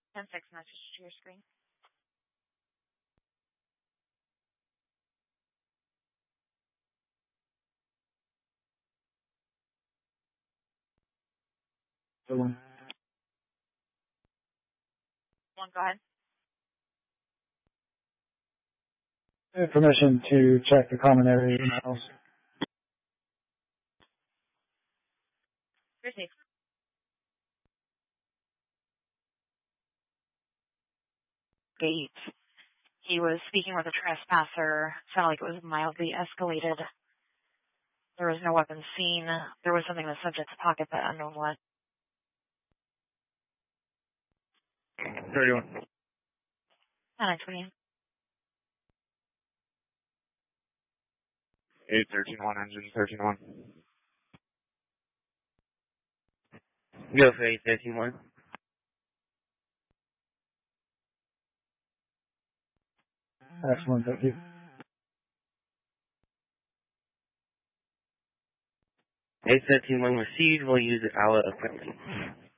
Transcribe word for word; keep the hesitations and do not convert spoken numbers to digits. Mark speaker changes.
Speaker 1: ten six message to your screen.
Speaker 2: One.
Speaker 1: One, go ahead.
Speaker 2: I have permission to check the common area emails.
Speaker 1: Received. Gate. He was speaking with a trespasser. Sounded like it was mildly escalated. There was no weapon seen. There was something in the subject's pocket, but unknown what.
Speaker 3: thirty-one.
Speaker 1: nine twenty.
Speaker 3: eight thirteen one, engine thirteen one.
Speaker 4: Go for eight thirteen one.
Speaker 2: Excellent, thank you.
Speaker 4: eight thirteen one received. We'll use our equipment.